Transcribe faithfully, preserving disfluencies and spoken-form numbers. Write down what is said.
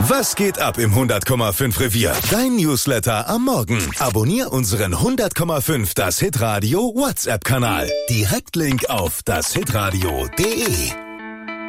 Was geht ab im hundert Komma fünf Revier? Dein Newsletter am Morgen. Abonnier unseren hundert Komma fünf Das Hitradio WhatsApp-Kanal. Direktlink auf das hitradio punkt de.